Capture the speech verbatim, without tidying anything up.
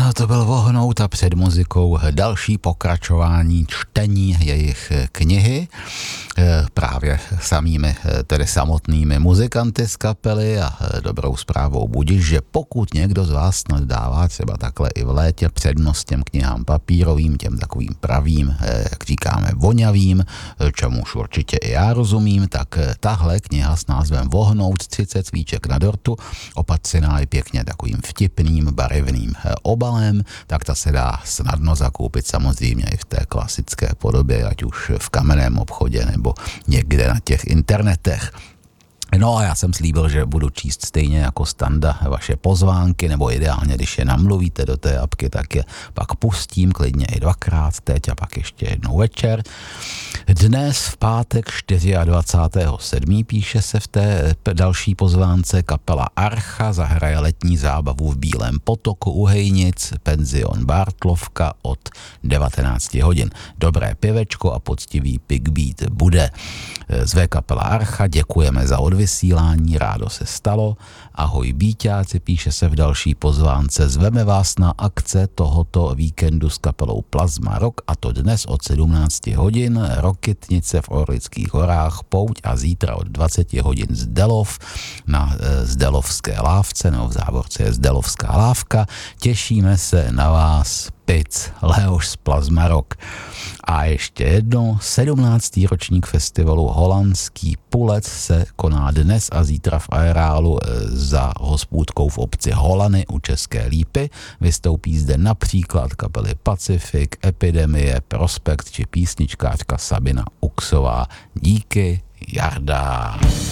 To byl Vohnout a před muzikou další pokračování čtení jejich knihy právě samými, tedy samotnými muzikanty z kapely a dobrou zprávou budiž, že pokud někdo z vás snad dává třeba takhle i v létě přednost těm knihám papírovým, těm takovým pravým, jak říkáme, vonavým, čemuž určitě i já rozumím, tak tahle kniha s názvem Vohnout třicet svíček na dortu, opatřená je pěkně takovým vtipným, barevným obalem, tak ta se dá snadno zakoupit samozřejmě i v té klasické podobě, ať už v kamenném obchodě nebo někde na těch internetech. No a já jsem slíbil, že budu číst stejně jako Standa vaše pozvánky, nebo ideálně, když je namluvíte do té apky, tak je pak pustím klidně i dvakrát, teď a pak ještě jednou večer. Dnes v pátek dvacátého čtvrtého sedmého píše se v té další pozvánce kapela Archa zahraje letní zábavu v Bílém potoku u Hejnic, penzion Bartlovka od devatenáct hodin. Dobré pivečko a poctivý Big Beat bude. Zve kapela Archa, děkujeme za odvysílání, rádo se stalo. Ahoj Bíťáci, píše se v další pozvánce, zveme vás na akce tohoto víkendu s kapelou Plazma Rock, a to dnes od sedmnáct hodin, Rokytnice v Orlických horách, Pouť, a zítra od dvacet hodin Zdelov na e, Zdelovské lávce, nebo v závorce je Zdelovská lávka. Těšíme se na vás. Pic, Leoš z Plazma Rock. A ještě jedno, sedmnáctý ročník festivalu Holandský pulec se koná dnes a zítra v areálu za hospůdkou v obci Holany u České Lípy. Vystoupí zde například kapely Pacifik, Epidemie, Prospekt či písničkářka Sabina Uxová. Díky, Jarda.